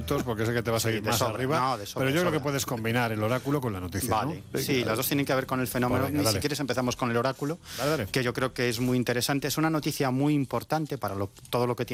minutos, porque sé que te vas a ir más arriba. No, de sobra, pero yo creo sobra. que puedes combinar el oráculo con la noticia, Vale, ¿no? sí, las dos tienen que ver con el fenómeno. Venga, dale. Si quieres empezamos con el oráculo, Dale. que yo creo que es muy interesante. Es una noticia muy importante para todo lo que tiene